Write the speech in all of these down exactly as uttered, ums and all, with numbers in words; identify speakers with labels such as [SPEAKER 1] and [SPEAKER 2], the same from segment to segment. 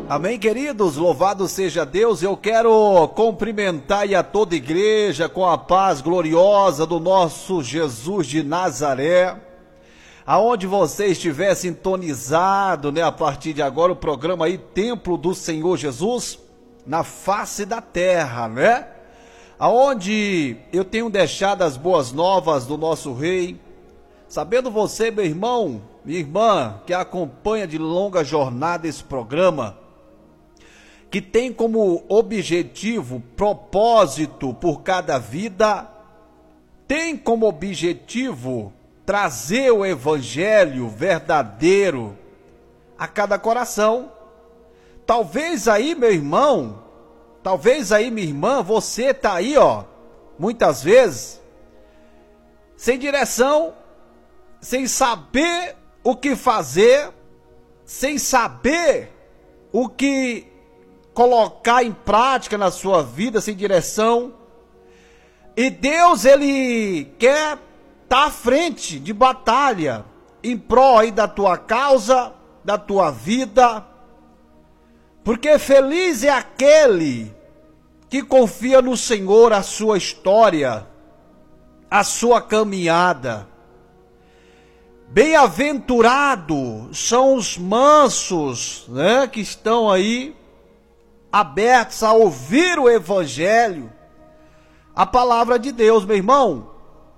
[SPEAKER 1] Amém, queridos? Louvado seja Deus. Eu quero cumprimentar aí a toda a igreja com a paz gloriosa do nosso Jesus de Nazaré. Aonde você estiver sintonizado, né, a partir de agora, o programa aí, Templo do Senhor Jesus, na face da terra, né? Aonde eu tenho deixado as boas novas do nosso Rei, sabendo você, meu irmão, minha irmã, que acompanha de longa jornada esse programa, que tem como objetivo, propósito por cada vida, tem como objetivo trazer o evangelho verdadeiro a cada coração. Talvez aí, meu irmão, talvez aí, minha irmã, você tá aí, ó, muitas vezes, sem direção, sem saber o que fazer, sem saber o que colocar em prática na sua vida, sem direção. E Deus, ele quer estar à frente de batalha, em prol aí da tua causa, da tua vida. Porque feliz é aquele que confia no Senhor a sua história, a sua caminhada. Bem-aventurado são os mansos, né, que estão aí abertos a ouvir o evangelho, a palavra de Deus, meu irmão.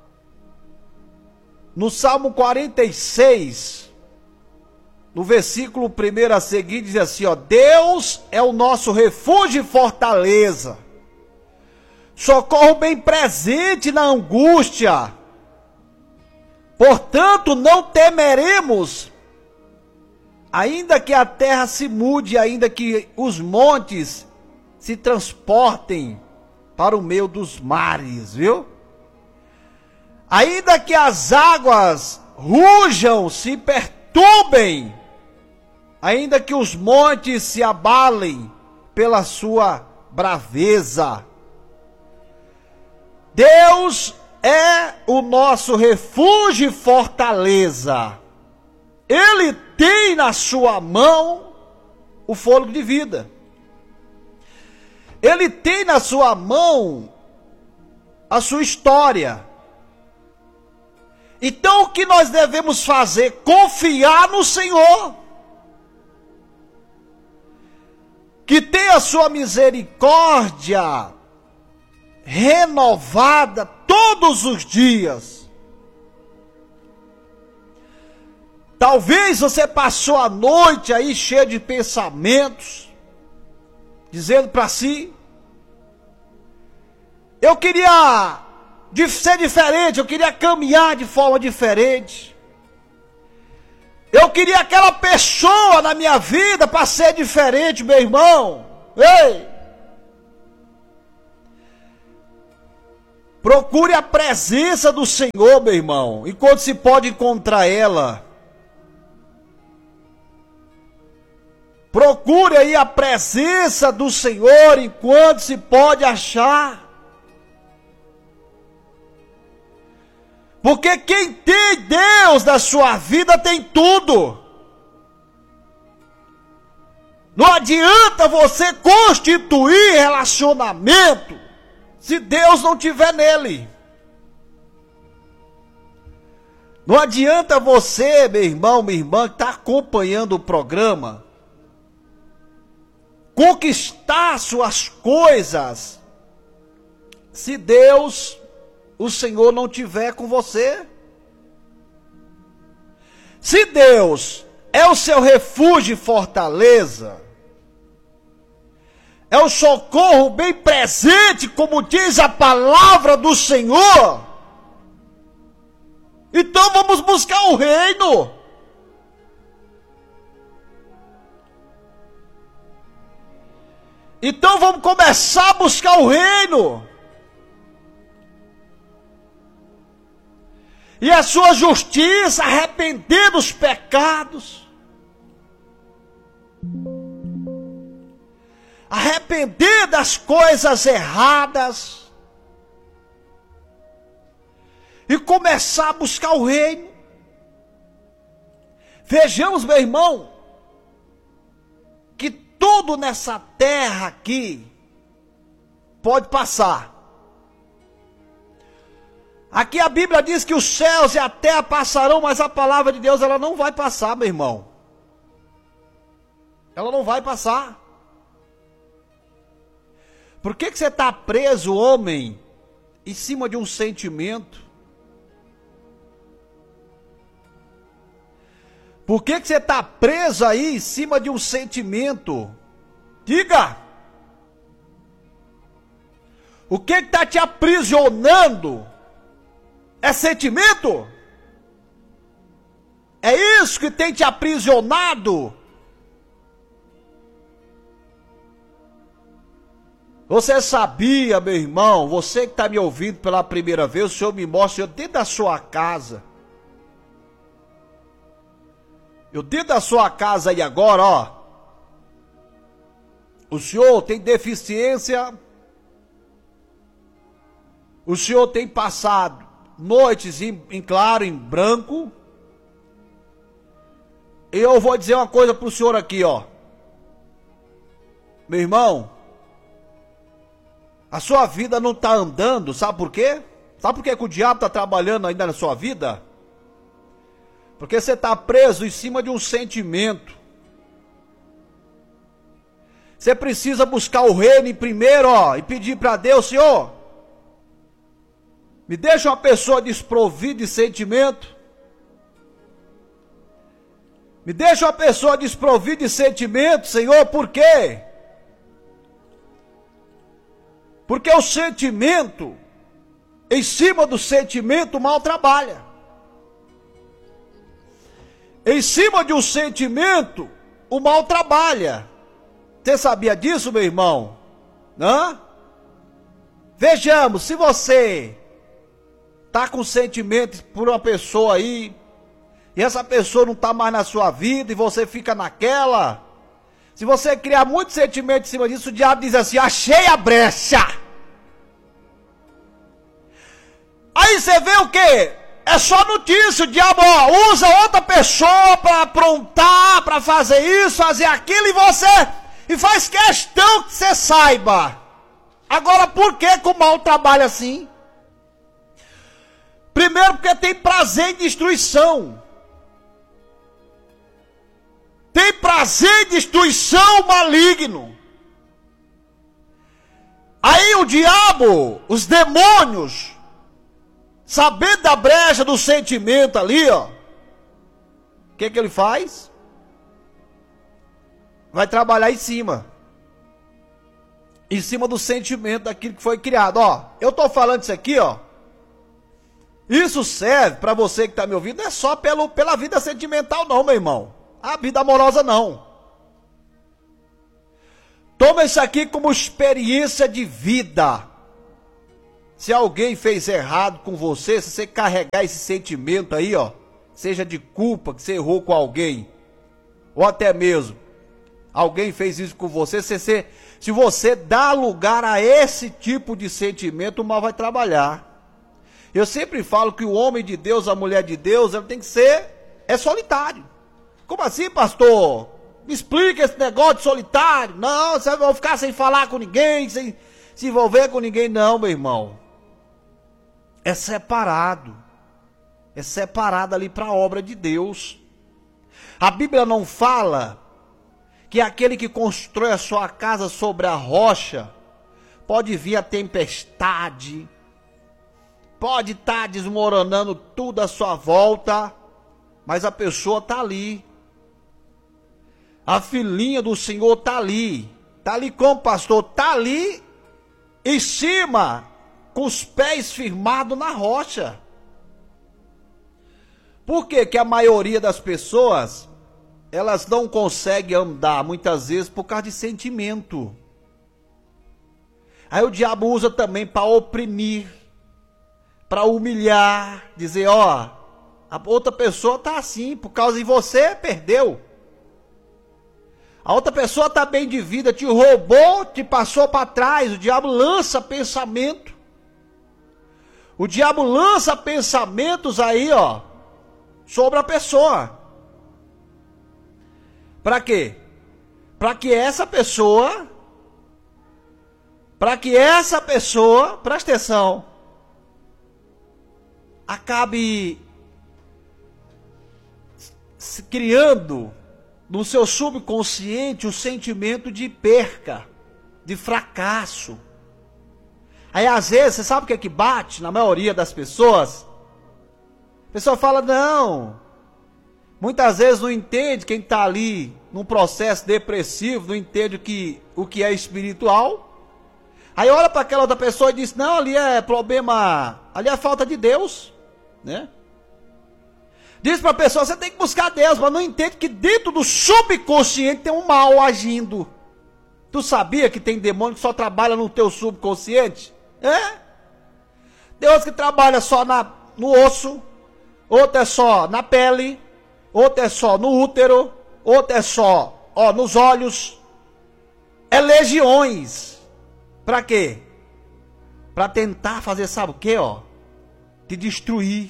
[SPEAKER 1] No Salmo quarenta e seis, no versículo primeiro a seguir, diz assim, ó: Deus é o nosso refúgio e fortaleza, socorro bem presente na angústia. Portanto, não temeremos, ainda que a terra se mude, ainda que os montes se transportem para o meio dos mares, viu? Ainda que as águas rujam, se perturbem, ainda que os montes se abalem pela sua braveza. Deus é o nosso refúgio e fortaleza. Ele tem na sua mão o fôlego de vida. Ele tem na sua mão a sua história. Então o que nós devemos fazer? Confiar no Senhor, que tem a sua misericórdia renovada todos os dias. Talvez você passou a noite aí cheio de pensamentos, dizendo para si: eu queria de ser diferente, eu queria caminhar de forma diferente, eu queria aquela pessoa na minha vida para ser diferente, meu irmão. Ei! Procure a presença do Senhor, meu irmão, enquanto se pode encontrar ela. Procure aí a presença do Senhor enquanto se pode achar. Porque quem tem Deus na sua vida tem tudo. Não adianta você constituir relacionamento se Deus não estiver nele. Não adianta você, meu irmão, minha irmã, que está acompanhando o programa, conquistar suas coisas, se Deus, o Senhor, não estiver com você. Se Deus é o seu refúgio e fortaleza, é o socorro bem presente, como diz a palavra do Senhor, então vamos buscar o reino. Então vamos começar a buscar o reino. E a sua justiça, arrepender dos pecados. Arrepender das coisas erradas. E começar a buscar o reino. Vejamos, meu irmão, que tudo nessa terra aqui pode passar. Aqui a Bíblia diz que os céus e a terra passarão, mas a palavra de Deus ela não vai passar, meu irmão. Ela não vai passar. Por que que você está preso, homem, em cima de um sentimento? Por que que você está preso aí em cima de um sentimento? Diga! O que que está te aprisionando? É sentimento? É isso que tem te aprisionado? Você sabia, meu irmão, você que está me ouvindo pela primeira vez, o Senhor me mostra, eu dentro da sua casa. Eu dentro da sua casa aí agora, ó. O Senhor tem deficiência. O Senhor tem passado noites em, em claro, em branco. E eu vou dizer uma coisa pro senhor aqui, ó. Meu irmão, a sua vida não está andando, sabe por quê? Sabe por quê que o diabo está trabalhando ainda na sua vida? Porque você está preso em cima de um sentimento. Você precisa buscar o reino em primeiro, ó, e pedir para Deus, Senhor, me deixa uma pessoa desprovida de sentimento. Me deixa uma pessoa desprovida de sentimento, Senhor, por quê? Porque o sentimento, em cima do sentimento, o mal trabalha. Em cima de um sentimento, o mal trabalha. Você sabia disso, meu irmão? Hã? Vejamos, se você está com sentimento por uma pessoa aí, e essa pessoa não está mais na sua vida, e você fica naquela, se você criar muito sentimento em cima disso, o diabo diz assim, achei a brecha. Aí você vê o quê? É só notícia, o diabo ó, usa outra pessoa para aprontar, para fazer isso, fazer aquilo, e você, e faz questão que você saiba. Agora, por que que o mal trabalha assim? Primeiro porque tem prazer em destruição. Tem prazer em destruição maligno. Aí o diabo, os demônios, sabendo da brecha do sentimento ali, ó, o que que ele faz? Vai trabalhar em cima. Em cima do sentimento daquilo que foi criado. Ó, eu tô falando isso aqui, ó. Isso serve para você que está me ouvindo, não é só pelo, pela vida sentimental não, meu irmão. A vida amorosa não. Toma isso aqui como experiência de vida. Se alguém fez errado com você, se você carregar esse sentimento aí, ó, seja de culpa, que você errou com alguém, ou até mesmo, alguém fez isso com você, se você, se você dá lugar a esse tipo de sentimento, o mal vai trabalhar. Eu sempre falo que o homem de Deus, a mulher de Deus, ela tem que ser, é solitário. Como assim, pastor? Me explica esse negócio de solitário. Não, você vai ficar sem falar com ninguém, sem se envolver com ninguém. Não, meu irmão. É separado. É separado ali para a obra de Deus. A Bíblia não fala que aquele que constrói a sua casa sobre a rocha, pode vir a tempestade, pode estar desmoronando tudo à sua volta, mas a pessoa está ali. A filhinha do Senhor está ali. Está ali como, pastor? Está ali em cima, com os pés firmados na rocha. Por que que a maioria das pessoas, elas não conseguem andar, muitas vezes, por causa de sentimento? Aí o diabo usa também para oprimir, para humilhar, dizer, ó, a outra pessoa está assim, por causa de você, perdeu. A outra pessoa está bem de vida, te roubou, te passou para trás. O diabo lança pensamento. O diabo lança pensamentos aí, ó, sobre a pessoa. Para quê? para que essa pessoa, para que essa pessoa, preste atenção, acabe se criando no seu subconsciente o sentimento de perca, de fracasso. Aí às vezes, você sabe o que é que bate na maioria das pessoas? A pessoa fala, não, muitas vezes não entende quem está ali num processo depressivo, não entende o que, o que é espiritual. Aí olha para aquela outra pessoa e diz, não, ali é problema, ali é falta de Deus, né? Diz para a pessoa, você tem que buscar Deus, mas não entende que dentro do subconsciente tem um mal agindo. Tu sabia que tem demônio que só trabalha no teu subconsciente? É? Deus que trabalha só na, no osso, outro é só na pele, outro é só no útero, outro é só ó, nos olhos. É legiões. Para quê? Para tentar fazer, sabe o quê? Ó? Te destruir.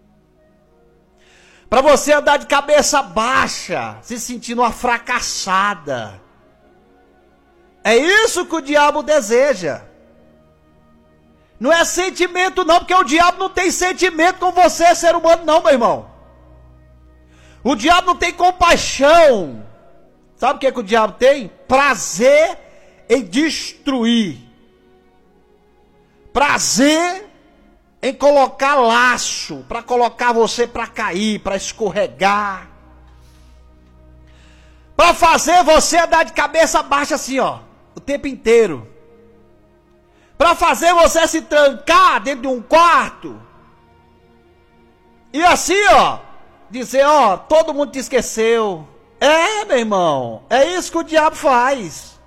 [SPEAKER 1] Para você andar de cabeça baixa, se sentindo uma fracassada. É isso que o diabo deseja. Não é sentimento não, porque o diabo não tem sentimento com você, ser humano não, meu irmão. O diabo não tem compaixão. Sabe o que é que o diabo tem? Prazer em destruir. Prazer em colocar laço, para colocar você para cair, para escorregar. Para fazer você andar de cabeça baixa assim, ó, o tempo inteiro. Para fazer você se trancar dentro de um quarto. E assim, ó, dizer, ó, todo mundo te esqueceu. É, meu irmão, é isso que o diabo faz.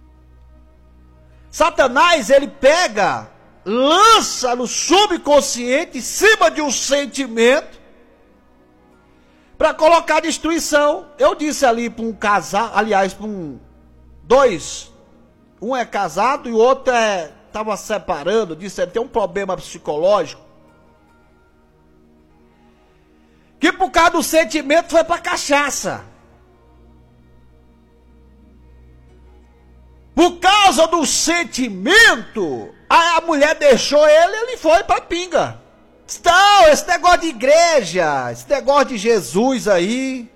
[SPEAKER 1] Satanás, ele pega, lança no subconsciente, em cima de um sentimento, para colocar destruição. Eu disse ali para um casal, aliás, para um, dois, um é casado e o outro é, estava separando, disse, ele tem um problema psicológico, que por causa do sentimento foi para cachaça. Por causa do sentimento, a mulher deixou ele, ele foi para pinga. Então, esse negócio de igreja, esse negócio de Jesus aí,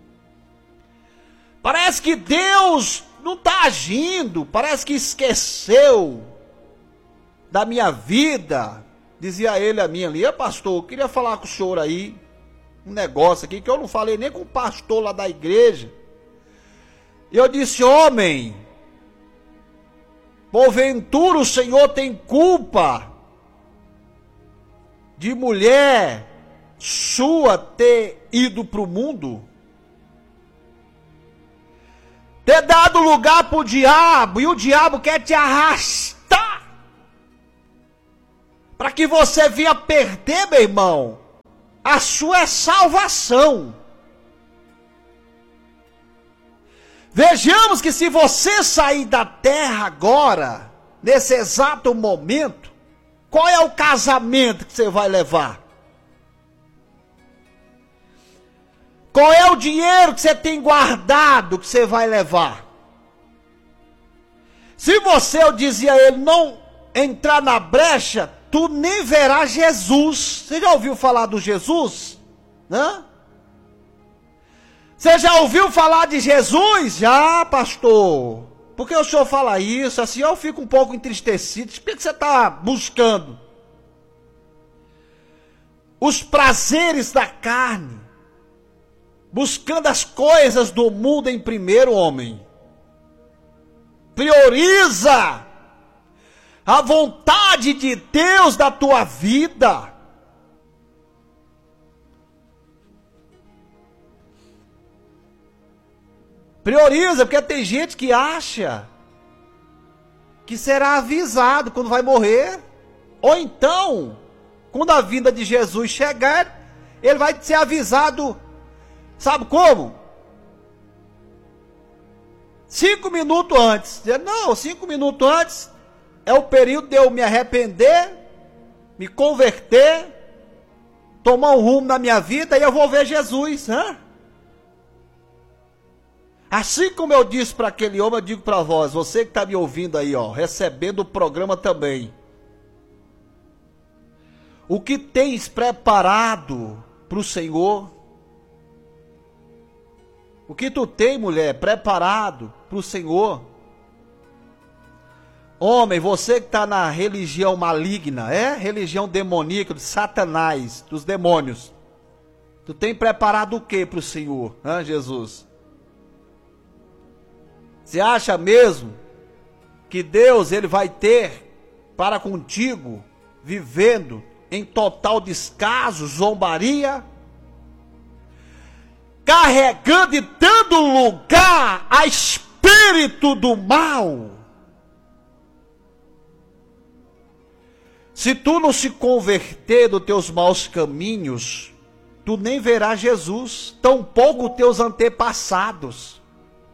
[SPEAKER 1] parece que Deus não está agindo, parece que esqueceu da minha vida. Dizia ele a mim ali, pastor, eu queria falar com o senhor aí, um negócio aqui, que eu não falei nem com o pastor lá da igreja. E eu disse, homem, porventura o Senhor tem culpa de mulher sua ter ido para o mundo? Ter dado lugar para o diabo, e o diabo quer te arrastar para que você venha perder, meu irmão, a sua salvação. Vejamos que se você sair da terra agora, nesse exato momento, qual é o casamento que você vai levar? Qual é o dinheiro que você tem guardado que você vai levar? Se você, eu dizia a ele, não entrar na brecha, tu nem verás Jesus. Você já ouviu falar do Jesus? Hã? Você já ouviu falar de Jesus? Já, pastor. Por que o senhor fala isso? Assim eu fico um pouco entristecido. Por que você está buscando os prazeres da carne? Buscando as coisas do mundo em primeiro, homem. Prioriza a vontade de Deus da tua vida. Prioriza, porque tem gente que acha que será avisado quando vai morrer. Ou então, quando a vinda de Jesus chegar, ele vai ser avisado, sabe como? Cinco minutos antes. Não, cinco minutos antes é o período de eu me arrepender, me converter, tomar um rumo na minha vida e eu vou ver Jesus. Hã? Assim como eu disse para aquele homem, eu digo para vós, você que está me ouvindo aí, ó, recebendo o programa também. O que tens preparado para o Senhor? O que tu tem, mulher, preparado para o Senhor? Homem, você que está na religião maligna, é? Religião demoníaca, de Satanás, dos demônios. Tu tem preparado o que para o Senhor, hein, Jesus? Você acha mesmo que Deus ele vai ter para contigo, vivendo em total descaso, zombaria, carregando e dando lugar a espírito do mal? Se tu não se converter dos teus maus caminhos, tu nem verás Jesus, tampouco teus antepassados.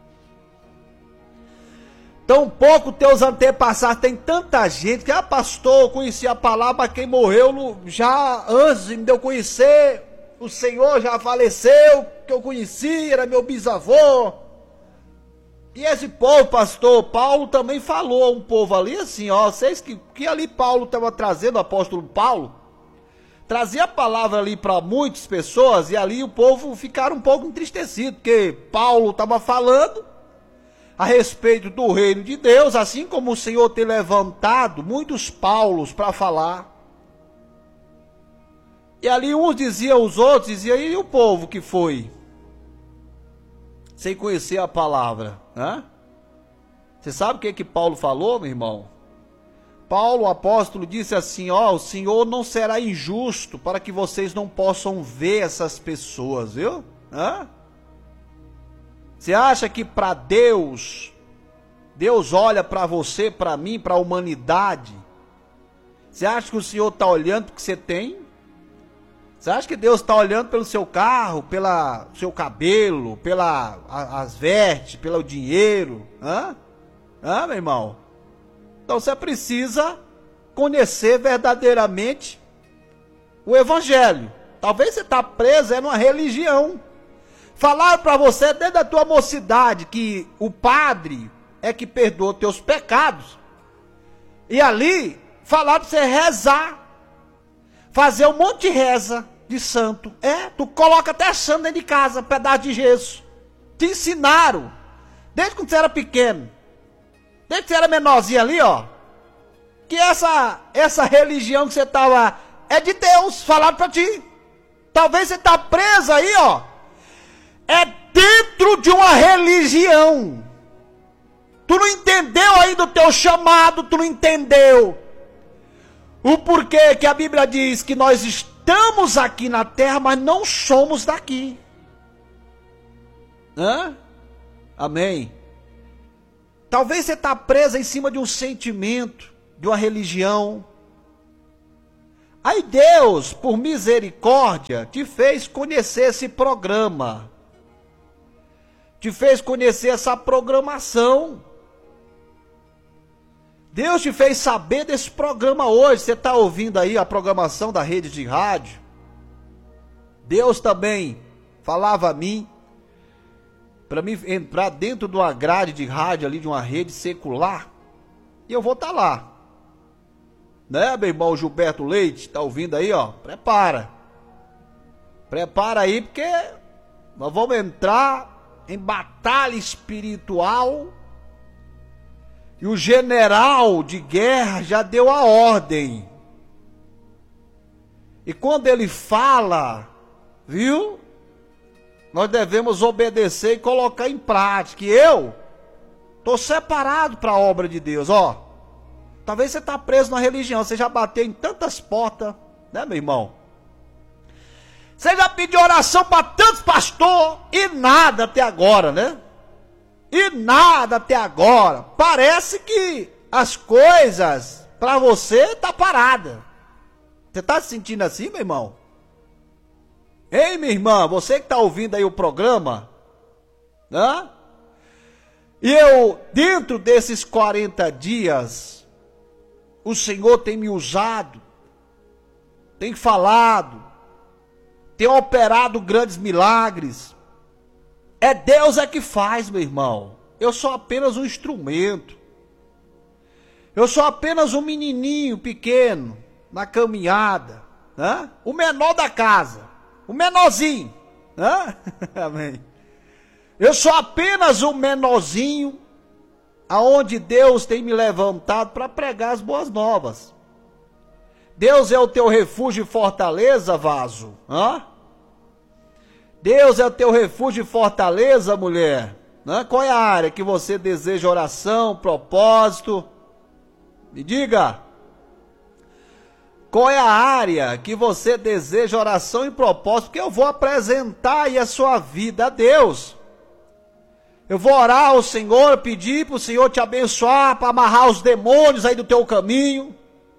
[SPEAKER 1] Tampouco teus antepassados. Tem tanta gente que, ah, pastor, eu conheci a palavra, quem morreu no, já antes de eu conhecer, o Senhor já faleceu, que eu conheci, era meu bisavô. E esse povo, pastor, Paulo também falou a um povo ali assim, ó, vocês que, que ali Paulo estava trazendo, o apóstolo Paulo, trazia a palavra ali para muitas pessoas, e ali o povo ficaram um pouco entristecido, porque Paulo estava falando a respeito do reino de Deus, assim como o Senhor tem levantado muitos Paulos para falar. E ali uns diziam, os outros diziam, e o povo que foi? Sem conhecer a palavra, né? Você sabe o que que Paulo falou, meu irmão? Paulo, o apóstolo, disse assim, ó, o Senhor não será injusto para que vocês não possam ver essas pessoas, viu? Hã? Você acha que para Deus, Deus olha para você, para mim, para a humanidade? Você acha que o Senhor está olhando para o que você tem? Você acha que Deus está olhando pelo seu carro, pelo seu cabelo, pela a, as vestes, pelo dinheiro? Hã? Hã, meu irmão? Então você precisa conhecer verdadeiramente o Evangelho. Talvez você está preso é numa religião. Falaram para você desde a tua mocidade que o padre é que perdoa teus pecados. E ali falaram para você rezar. Fazer um monte de reza de santo. É, tu coloca até santo dentro de casa, pedaço de gesso. Te ensinaram. Desde quando você era pequeno. Desde que você era menorzinho ali, ó. Que essa, essa religião que você estava é de Deus. Falaram para ti. Talvez você está preso aí, ó. É dentro de uma religião. Tu não entendeu ainda o teu chamado, tu não entendeu o porquê que a Bíblia diz que nós estamos aqui na terra, mas não somos daqui. Hã? Amém. Talvez você está preso em cima de um sentimento, de uma religião. Aí Deus, por misericórdia, te fez conhecer esse programa. Te fez conhecer essa programação. Deus te fez saber desse programa hoje. Você está ouvindo aí a programação da rede de rádio. Deus também falava a mim, para mim entrar dentro de uma grade de rádio ali, de uma rede secular. E eu vou estar tá lá. Né, meu irmão Gilberto Leite, está ouvindo aí, ó? Prepara. Prepara aí, porque nós vamos entrar em batalha espiritual, e o general de guerra já deu a ordem. E quando ele fala, viu? Nós devemos obedecer e colocar em prática. E eu estou separado para a obra de Deus, ó. Talvez você está preso na religião, você já bateu em tantas portas, né, meu irmão? Você já pediu oração para tantos pastores e nada até agora, né? E nada até agora. Parece que as coisas para você tá parada. Você tá se sentindo assim, meu irmão? Ei, minha irmã, você que tá ouvindo aí o programa, né? E eu, dentro desses quarenta dias, o Senhor tem me usado, tem falado, tem operado grandes milagres. É Deus é que faz, meu irmão. Eu sou apenas um instrumento. Eu sou apenas um menininho pequeno na caminhada, né? O menor da casa, o menorzinho, né? Amém. Eu sou apenas um menorzinho aonde Deus tem me levantado para pregar as boas novas. Deus é o teu refúgio e fortaleza, vaso, hã? Deus é o teu refúgio e fortaleza, mulher. Né? Qual é a área que você deseja oração, propósito? Me diga. Qual é a área que você deseja oração e propósito? Porque eu vou apresentar aí a sua vida a Deus. Eu vou orar ao Senhor, pedir para o Senhor te abençoar, para amarrar os demônios aí do teu caminho.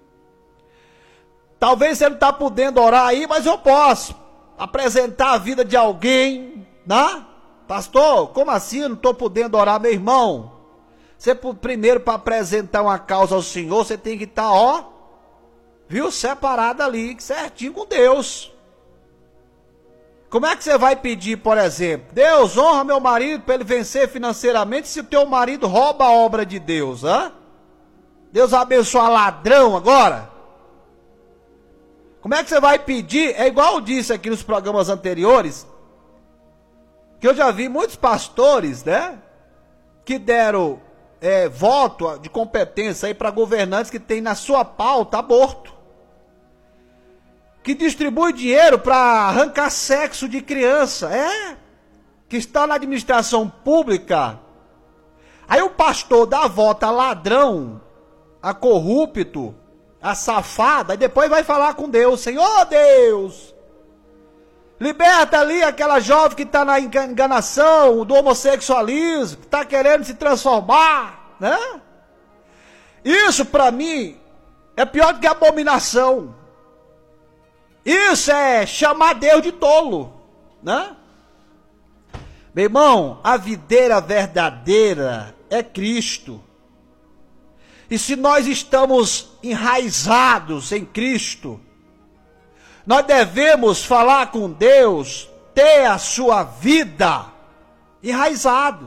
[SPEAKER 1] Talvez você não está podendo orar aí, mas eu posso apresentar a vida de alguém, né? Pastor, como assim eu não estou podendo orar, meu irmão? Você primeiro, para apresentar uma causa ao Senhor, você tem que estar, tá, ó, viu, separado ali, certinho com Deus. Como é que você vai pedir, por exemplo, Deus, honra meu marido para ele vencer financeiramente, se o teu marido rouba a obra de Deus, hã? Deus abençoa ladrão agora? Como é que você vai pedir? É igual eu disse aqui nos programas anteriores, que eu já vi muitos pastores, né, que deram é, voto de competência aí para governantes que tem na sua pauta aborto, que distribui dinheiro para arrancar sexo de criança, é, que está na administração pública. Aí o pastor dá voto a ladrão, a corrupto, a safada, e depois vai falar com Deus, Senhor Deus, liberta ali aquela jovem que está na enganação do homossexualismo, que está querendo se transformar, né? Isso para mim é pior do que abominação. Isso é chamar Deus de tolo, né? Meu irmão, a videira verdadeira é Cristo. E se nós estamos enraizados em Cristo, nós devemos falar com Deus, ter a sua vida enraizado.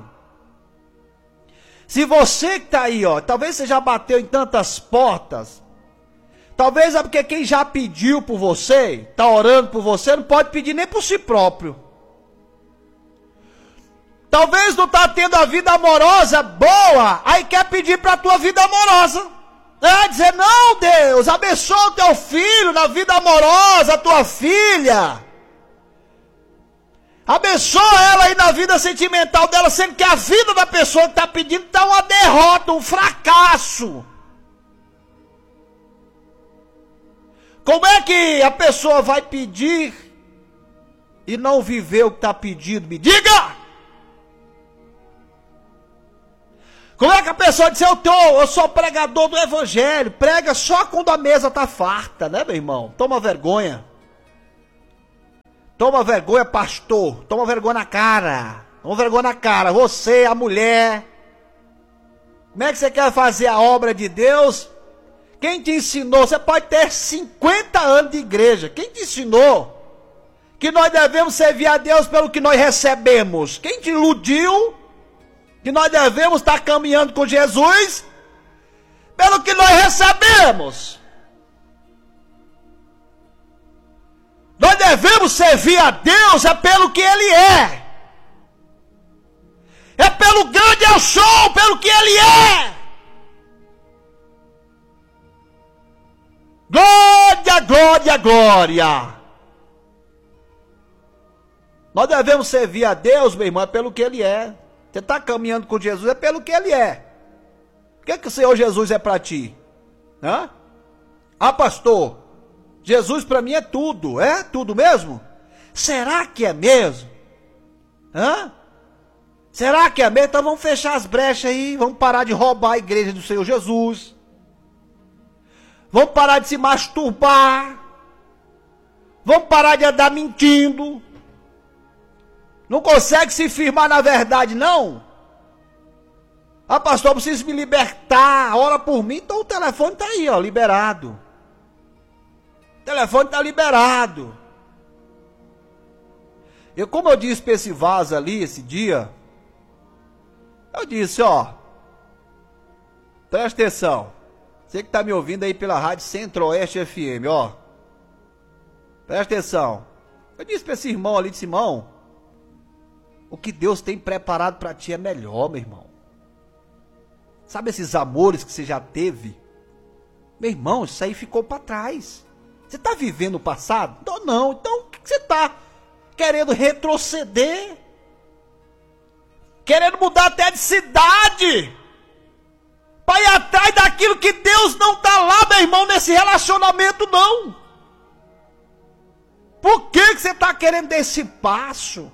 [SPEAKER 1] Se você que está aí, ó, talvez você já bateu em tantas portas, talvez é porque quem já pediu por você, está orando por você, não pode pedir nem por si próprio. Talvez não está tendo a vida amorosa boa, aí quer pedir para a tua vida amorosa. É dizer, não Deus, abençoa o teu filho na vida amorosa, a tua filha. Abençoa ela aí na vida sentimental dela, sendo que a vida da pessoa que está pedindo está uma derrota, um fracasso. Como é que a pessoa vai pedir e não viver o que está pedindo? Me diga! Como é que a pessoa diz, eu, tô, eu sou pregador do evangelho, prega só quando a mesa está farta, né, meu irmão? Toma vergonha. Toma vergonha, pastor. Toma vergonha na cara. Toma vergonha na cara. Você, a mulher. Como é que você quer fazer a obra de Deus? Quem te ensinou? Você pode ter cinquenta anos de igreja. Quem te ensinou que nós devemos servir a Deus pelo que nós recebemos? Quem te iludiu que nós devemos estar caminhando com Jesus pelo que nós recebemos? Nós devemos servir a Deus é pelo que Ele é. É pelo grande eu sou, pelo que Ele é. Glória, glória, glória. Nós devemos servir a Deus, meu irmão, é pelo que Ele é. Você está caminhando com Jesus, é pelo que Ele é. O que é que o Senhor Jesus é para ti? Hã? Ah, pastor, Jesus para mim é tudo. É tudo mesmo? Será que é mesmo? Hã? Será que é mesmo? Então vamos fechar as brechas aí, vamos parar de roubar a igreja do Senhor Jesus. Vamos parar de se masturbar. Vamos parar de andar mentindo. Não consegue se firmar na verdade, não? Ah, pastor, eu preciso me libertar. Ora por mim. Então o telefone está aí, ó, liberado. O telefone está liberado. Eu, como eu disse para esse vaso ali, esse dia, eu disse, ó, presta atenção, você que tá me ouvindo aí pela rádio Centro-Oeste F M, ó, presta atenção. Eu disse para esse irmão ali, disse, irmão, o que Deus tem preparado para ti é melhor, meu irmão. Sabe esses amores que você já teve? Meu irmão, isso aí ficou para trás. Você tá vivendo o passado? Não, não. Então, o que você tá querendo retroceder? Querendo mudar até de cidade? Para ir atrás daquilo que Deus não tá lá, meu irmão, nesse relacionamento, não. Por que que você tá querendo dar esse passo?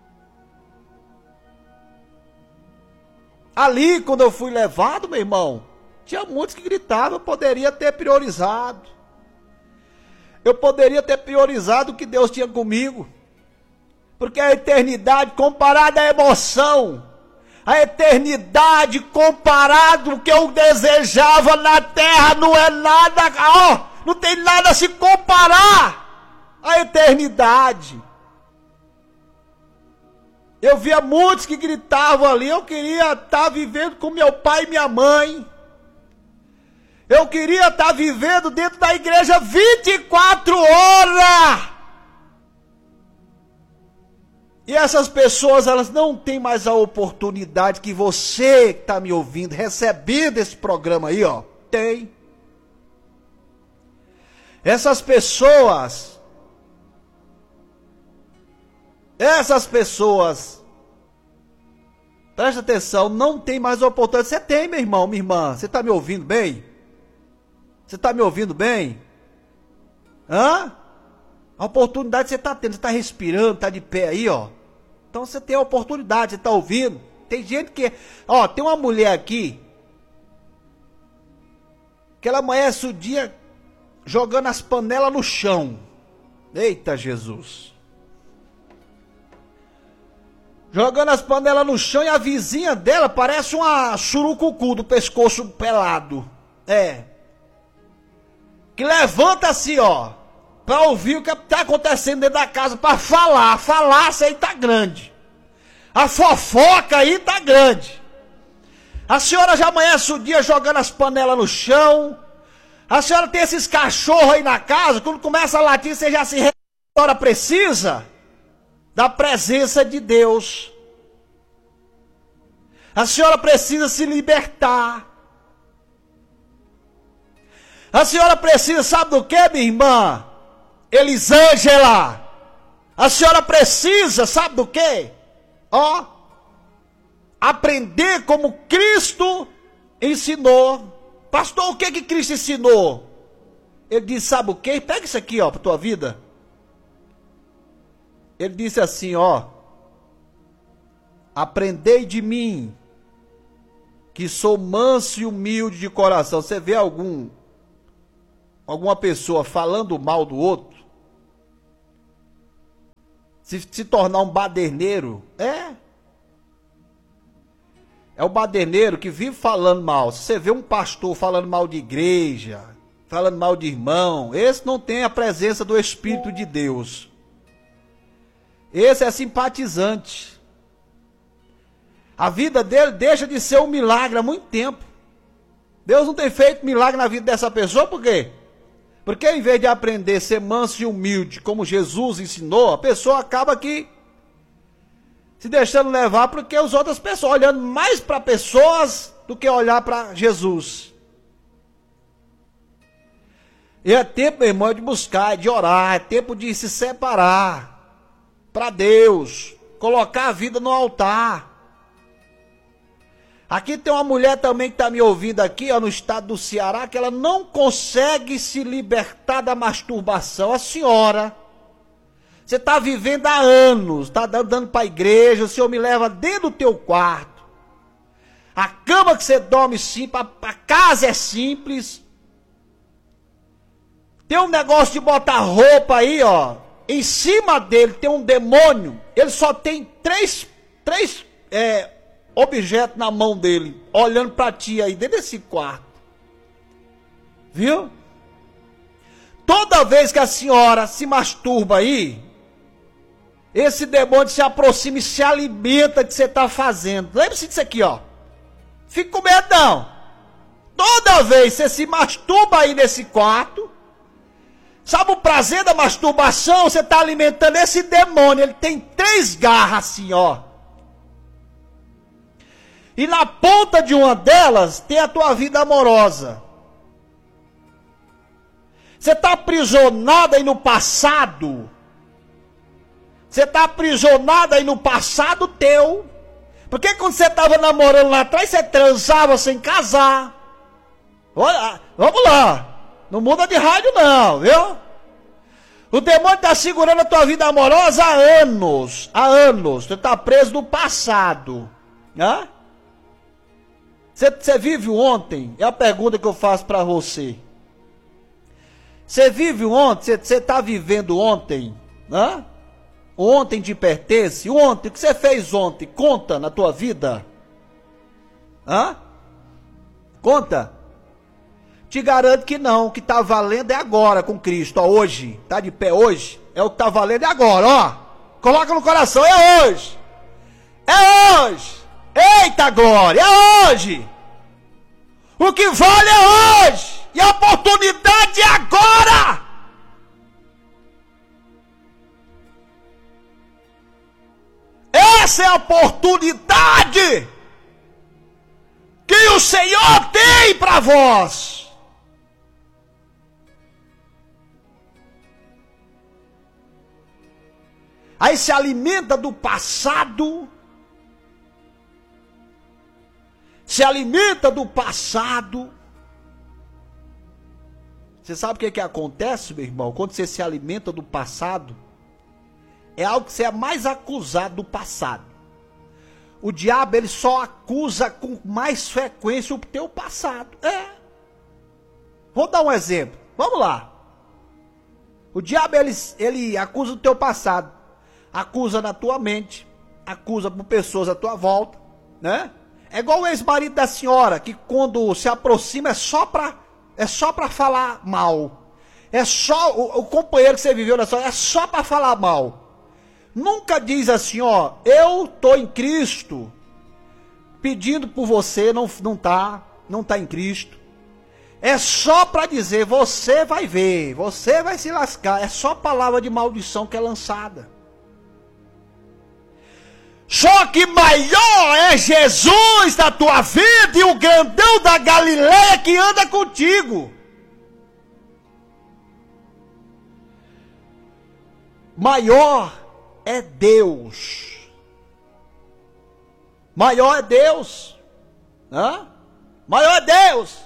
[SPEAKER 1] Ali, quando eu fui levado, meu irmão, tinha muitos que gritavam, eu poderia ter priorizado. Eu poderia ter priorizado o que Deus tinha comigo. Porque a eternidade comparada à emoção, a eternidade comparado ao que eu desejava na terra não é nada, ó, não tem nada a se comparar à eternidade. Eu via muitos que gritavam ali, eu queria estar vivendo com meu pai e minha mãe. Eu queria estar vivendo dentro da igreja vinte e quatro horas. E essas pessoas, elas não têm mais a oportunidade que você que está me ouvindo, recebendo esse programa aí, ó, tem. Essas pessoas... Essas pessoas, presta atenção, não tem mais oportunidade. Você tem, meu irmão, minha irmã. Você está me ouvindo bem? Você está me ouvindo bem? Hã? A oportunidade você está tendo, você está respirando, está de pé aí, ó. Então você tem a oportunidade, você está ouvindo. Tem gente que... Ó, tem uma mulher aqui, que ela amanhece o dia jogando as panelas no chão. Eita Jesus! Jogando as panelas no chão e a vizinha dela parece uma surucucu do pescoço pelado. É. Que levanta assim, ó, pra ouvir o que tá acontecendo dentro da casa, pra falar. A falácia aí tá grande. A fofoca aí tá grande. A senhora já amanhece o dia jogando as panelas no chão. A senhora tem esses cachorros aí na casa, quando começa a latir, você já se... A senhora precisa da presença de Deus. A senhora precisa se libertar. A senhora precisa, sabe do que, minha irmã? Elisângela. A senhora precisa, sabe do que? Ó, aprender como Cristo ensinou. Pastor, o que que Cristo ensinou? Ele disse, sabe o que? Pega isso aqui, ó, para tua vida. Ele disse assim, ó, aprendei de mim, que sou manso e humilde de coração. Você vê algum, alguma pessoa falando mal do outro, se, se tornar um baderneiro, é, é o baderneiro que vive falando mal. Se você vê um pastor falando mal de igreja, falando mal de irmão, esse não tem a presença do Espírito de Deus. Esse é simpatizante. A vida dele deixa de ser um milagre há muito tempo. Deus não tem feito milagre na vida dessa pessoa, por quê? Porque em vez de aprender a ser manso e humilde, como Jesus ensinou, a pessoa acaba aqui se deixando levar porque as outras pessoas, olhando mais para pessoas do que olhar para Jesus. E é tempo, meu irmão, de buscar, de orar, é tempo de se separar para Deus, colocar a vida no altar. Aqui tem uma mulher também que está me ouvindo aqui, ó, no estado do Ceará, que ela não consegue se libertar da masturbação. A senhora, você está vivendo há anos, está dando para a igreja, o Senhor me leva dentro do teu quarto. A cama que você dorme simples, a casa é simples. Tem um negócio de botar roupa aí, ó. Em cima dele tem um demônio. Ele só tem três, três é, objetos na mão dele, olhando para ti aí, dentro desse quarto. Viu? Toda vez que a senhora se masturba aí, esse demônio se aproxima e se alimenta do que você está fazendo. Lembre-se disso aqui, ó. Fique com medo não. Toda vez que você se masturba aí nesse quarto, sabe o prazer da masturbação? Você está alimentando esse demônio. Ele tem três garras assim, ó. E na ponta de uma delas tem a tua vida amorosa. Você está aprisionado aí no passado. Você está aprisionado aí no passado teu. Porque quando você estava namorando lá atrás, você transava sem casar. Olha, vamos lá. Não muda de rádio não, viu? O demônio está segurando a tua vida amorosa há anos. Há anos. Você está preso no passado. Hã? Você, você vive ontem? É a pergunta que eu faço para você. Você vive ontem? Você está vivendo ontem? Hã? Ontem te pertence? Ontem, o que você fez ontem? Conta na tua vida? Hã? Conta? Te garanto que não, o que está valendo é agora com Cristo, ó, hoje, tá de pé hoje, é o que está valendo é agora, ó, coloca no coração, é hoje, é hoje, eita glória, é hoje, o que vale é hoje, e a oportunidade é agora. Essa é a oportunidade que o Senhor tem para vós. Aí se alimenta do passado, se alimenta do passado. Você sabe o que, que acontece, meu irmão? Quando você se alimenta do passado, é algo que você é mais acusado do passado. O diabo, ele só acusa com mais frequência o teu passado. É. Vou dar um exemplo. Vamos lá. O diabo, ele, ele acusa o teu passado. Acusa na tua mente. Acusa por pessoas à tua volta. Né? É igual o ex-marido da senhora, que quando se aproxima é só para é só para falar mal. É só, o, o companheiro que você viveu na sua é só para falar mal. Nunca diz assim, ó, eu tô em Cristo, pedindo por você, não, não tá, não tá em Cristo. É só para dizer, você vai ver, você vai se lascar. É só palavra de maldição que é lançada. Só que maior é Jesus da tua vida e o grandão da Galileia que anda contigo. Maior é Deus. Maior é Deus. Hã? Maior é Deus.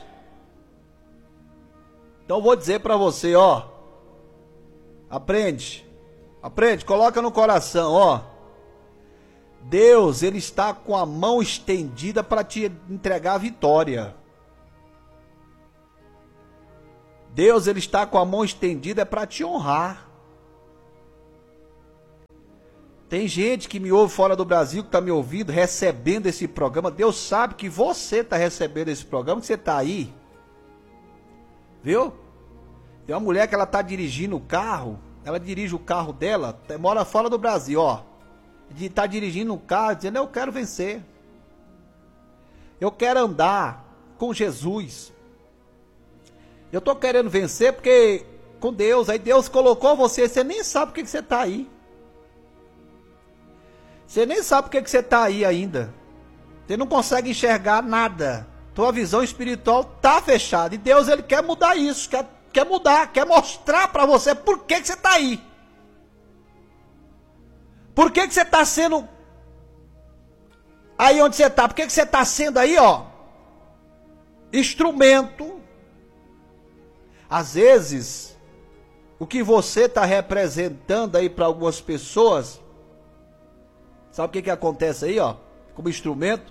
[SPEAKER 1] Então vou dizer para você, ó. Aprende. Aprende, coloca no coração, ó. Deus, ele está com a mão estendida para te entregar a vitória. Deus, ele está com a mão estendida para te honrar. Tem gente que me ouve fora do Brasil, que está me ouvindo, recebendo esse programa. Deus sabe que você está recebendo esse programa, que você está aí. Viu? Tem uma mulher que ela está dirigindo o carro, ela dirige o carro dela, mora fora do Brasil, ó. Está dirigindo um carro, dizendo, eu quero vencer. Eu quero andar com Jesus. Eu estou querendo vencer porque com Deus, aí Deus colocou você, você nem sabe por que você está aí. Você nem sabe por que você está aí ainda. Você não consegue enxergar nada. Tua visão espiritual está fechada. E Deus, ele quer mudar isso. Quer, quer mudar. Quer mostrar para você por que, que você está aí. Por que, que você está sendo... Aí onde você está. Por que, que você está sendo aí, ó. Instrumento. Às vezes, o que você está representando aí para algumas pessoas... Sabe o que que acontece aí, ó? Como instrumento.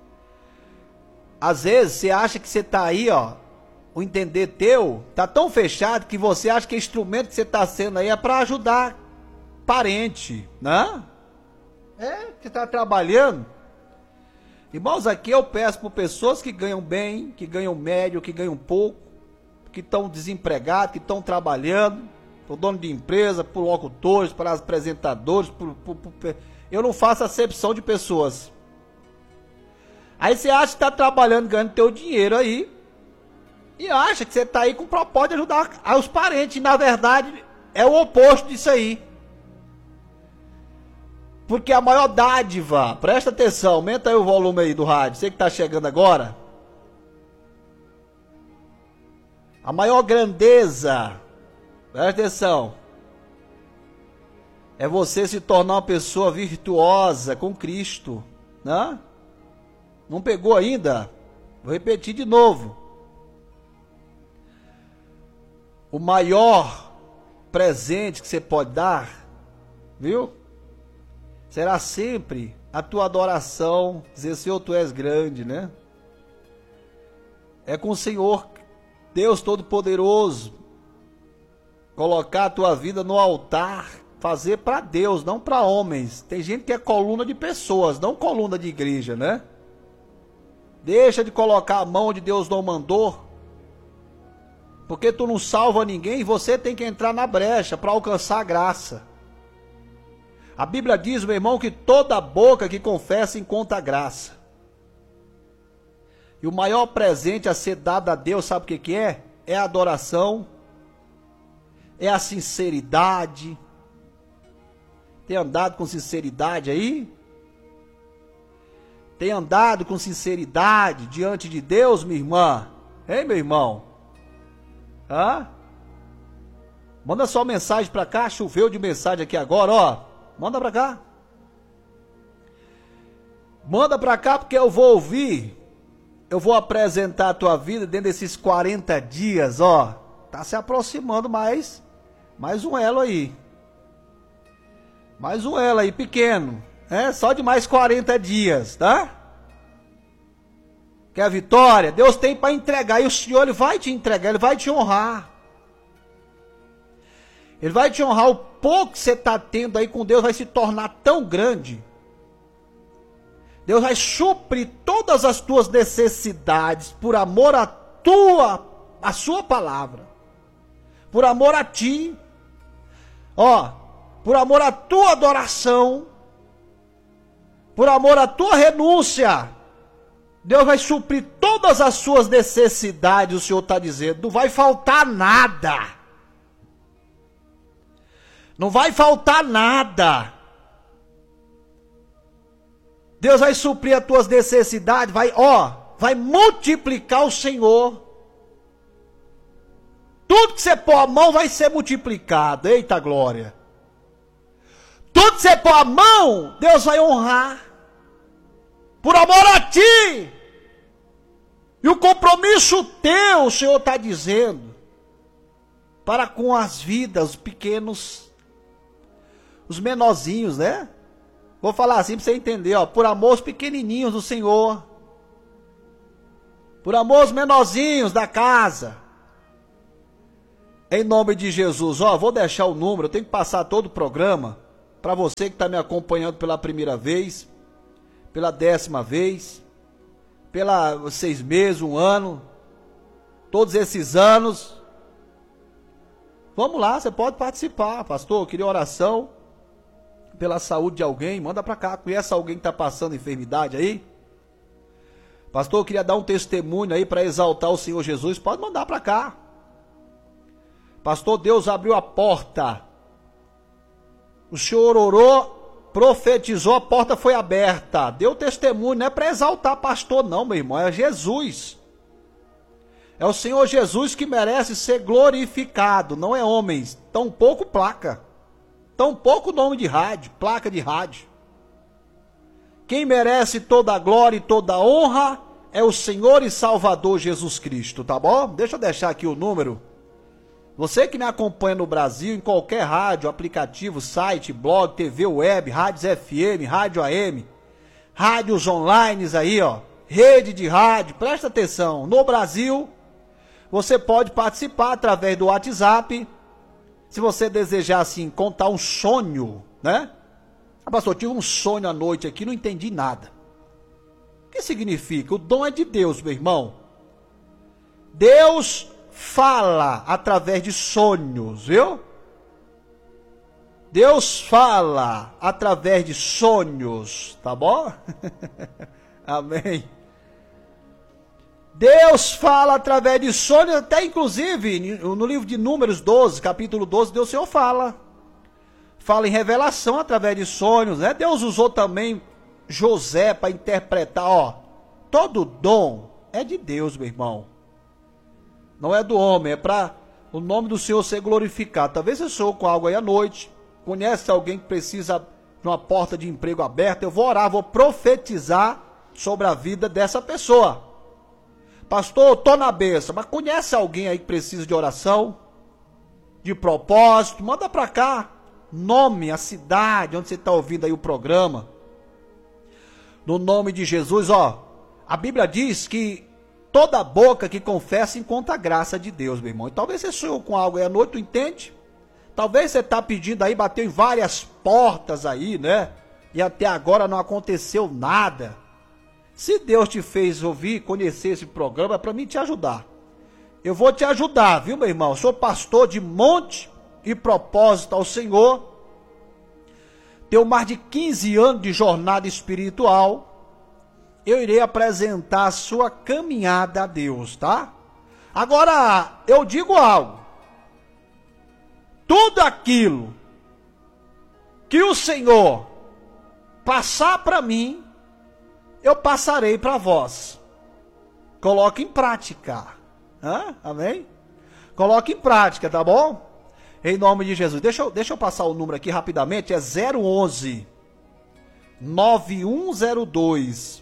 [SPEAKER 1] Às vezes você acha que você tá aí, ó. O entender teu tá tão fechado que você acha que o instrumento que você tá sendo aí é para ajudar parente, né? É, você tá trabalhando. Irmãos, aqui eu peço por pessoas que ganham bem, que ganham médio, que ganham pouco, que estão desempregados, que estão trabalhando. para o dono de empresa, para locutores, para apresentadores, por, por, por, eu não faço acepção de pessoas. Aí você acha que está trabalhando, ganhando teu dinheiro aí, e acha que você está aí com o propósito de ajudar os parentes, e na verdade é o oposto disso aí. Porque a maior dádiva, presta atenção, aumenta aí o volume aí do rádio, você que está chegando agora. A maior grandeza, presta atenção, é você se tornar uma pessoa virtuosa com Cristo, né? Não pegou ainda? Vou repetir de novo. O maior presente que você pode dar, viu? Será sempre a tua adoração, dizer, Senhor, tu és grande, né? É com o Senhor, Deus Todo-Poderoso, colocar a tua vida no altar, fazer para Deus, não para homens. Tem gente que é coluna de pessoas, não coluna de igreja, né? Deixa de colocar a mão onde Deus não mandou, porque tu não salva ninguém e você tem que entrar na brecha para alcançar a graça. A Bíblia diz, meu irmão, que toda boca que confessa encontra graça. E o maior presente a ser dado a Deus, sabe o que que é? É a adoração, é a sinceridade. Tem andado com sinceridade aí? Tem andado com sinceridade diante de Deus, minha irmã? Hein, meu irmão? Hã? Manda sua mensagem pra cá, choveu de mensagem aqui agora, ó. Manda pra cá. Manda pra cá porque eu vou ouvir. Eu vou apresentar a tua vida dentro desses quarenta dias, ó. Tá se aproximando mais, mais um elo aí. Mais um elo aí, pequeno. É, só de mais quarenta dias, tá? Quer a vitória? Deus tem para entregar. E o Senhor, Ele vai te entregar, Ele vai te honrar. Ele vai te honrar. O pouco que você está tendo aí com Deus vai se tornar tão grande. Deus vai suprir todas as tuas necessidades por amor à tua, à sua palavra. Por amor a ti. Ó, por amor à tua adoração. Por amor à tua renúncia, Deus vai suprir todas as suas necessidades, o Senhor está dizendo. Não vai faltar nada. Não vai faltar nada. Deus vai suprir as tuas necessidades, vai, ó, vai multiplicar o Senhor. Tudo que você pôr a mão vai ser multiplicado. Eita glória. Tudo que você pôr a mão, Deus vai honrar. Por amor a ti. E o compromisso teu, o Senhor está dizendo, para com as vidas, os pequenos, os menorzinhos, né? Vou falar assim para você entender, ó. Por amor aos pequenininhos do Senhor. Por amor aos menorzinhos da casa. Em nome de Jesus, ó, vou deixar o número, eu tenho que passar todo o programa. Para você que está me acompanhando pela primeira vez, pela décima vez, pela seis meses, um ano, todos esses anos. Vamos lá, você pode participar, pastor. Eu queria oração pela saúde de alguém. Manda para cá. Conhece alguém que está passando enfermidade aí? Pastor, eu queria dar um testemunho aí para exaltar o Senhor Jesus. Pode mandar para cá. Pastor, Deus abriu a porta. O senhor orou, profetizou, a porta foi aberta. Deu testemunho, não é para exaltar pastor não, meu irmão, é Jesus. É o Senhor Jesus que merece ser glorificado, não é homens. Tão pouco placa, tão pouco nome de rádio, placa de rádio. Quem merece toda a glória e toda a honra é o Senhor e Salvador Jesus Cristo, tá bom? Deixa eu deixar aqui o número. Você que me acompanha no Brasil, em qualquer rádio, aplicativo, site, blog, T V, web, rádios F M, rádio A M, rádios online aí, ó, rede de rádio, presta atenção, no Brasil, você pode participar através do WhatsApp, se você desejar, assim, contar um sonho, né? Ah, pastor, eu tive um sonho à noite aqui, não entendi nada. O que significa? O dom é de Deus, meu irmão. Deus fala através de sonhos, viu? Deus fala através de sonhos, tá bom? Amém. Deus fala através de sonhos, até inclusive no livro de Números doze, capítulo doze, Deus Senhor fala. Fala em revelação através de sonhos, né? Deus usou também José para interpretar, ó. Todo dom é de Deus, meu irmão. Não é do homem, é para o nome do Senhor ser glorificado. Talvez eu sou com algo aí à noite, conhece alguém que precisa de uma porta de emprego aberta, eu vou orar, vou profetizar sobre a vida dessa pessoa. Pastor, eu tô na benção, mas conhece alguém aí que precisa de oração? De propósito? Manda para cá. Nome, a cidade, onde você está ouvindo aí o programa. No nome de Jesus, ó. A Bíblia diz que toda boca que confessa encontra a graça de Deus, meu irmão. E talvez você sonhou com algo aí à noite, tu entende? Talvez você está pedindo aí, bateu em várias portas aí, né? E até agora não aconteceu nada. Se Deus te fez ouvir, conhecer esse programa, é para mim te ajudar. Eu vou te ajudar, viu, meu irmão? Eu sou pastor de Monte e Propósito ao Senhor. Tenho mais de quinze anos de jornada espiritual. Eu irei apresentar a sua caminhada a Deus, tá? Agora, eu digo algo. Tudo aquilo que o Senhor passar para mim, eu passarei para vós. Coloque em prática. Hã? Amém? Coloque em prática, tá bom? Em nome de Jesus. Deixa eu, deixa eu passar o número aqui rapidamente. É zero onze, nove um zero dois,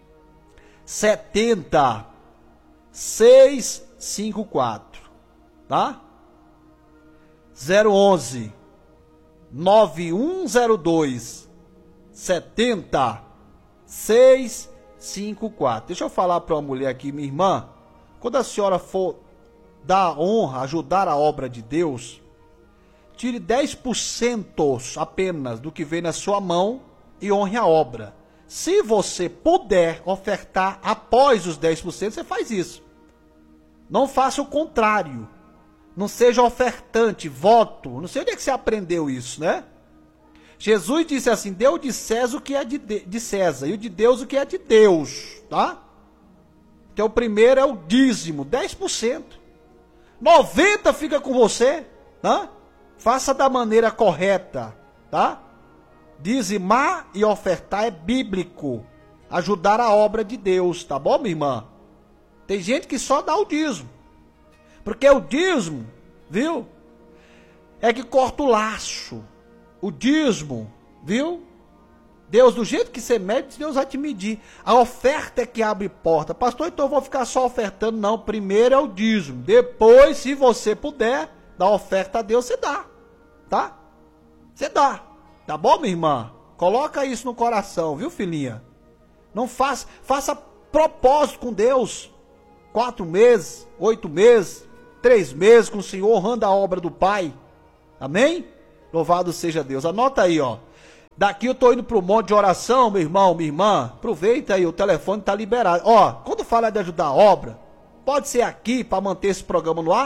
[SPEAKER 1] setenta, seis cinco quatro. Tá? zero onze, nove um zero dois, setenta, seis cinco quatro. Deixa eu falar para uma mulher aqui, minha irmã. Quando a senhora for dar honra, ajudar a obra de Deus, tire dez por cento apenas do que vem na sua mão e honre a obra. Se você puder ofertar após os dez por cento, você faz isso. Não faça o contrário. Não seja ofertante, voto. Não sei onde é que você aprendeu isso, né? Jesus disse assim, dê o de César o que é de, de César, e o de Deus o que é de Deus, tá? Então o primeiro é o dízimo, dez por cento. noventa por cento fica com você, tá? Faça da maneira correta, tá? Dizimar e ofertar é bíblico. Ajudar a obra de Deus, tá bom, minha irmã? Tem gente que só dá o dízimo. Porque o dízimo, viu? É que corta o laço. O dízimo, viu? Deus, do jeito que você mede, Deus vai te medir. A oferta é que abre porta. Pastor, então eu vou ficar só ofertando. Não, primeiro é o dízimo. Depois, se você puder, dar oferta a Deus, você dá. Tá? Você dá. Tá bom, minha irmã? Coloca isso no coração, viu, filhinha? Não faça, faça propósito com Deus. Quatro meses, oito meses, três meses com o Senhor, honrando a obra do Pai. Amém? Louvado seja Deus. Anota aí, ó. Daqui eu tô indo pro monte de oração, meu irmão, minha irmã. Aproveita aí, o telefone tá liberado. Ó, quando fala de ajudar a obra, pode ser aqui para manter esse programa no ar.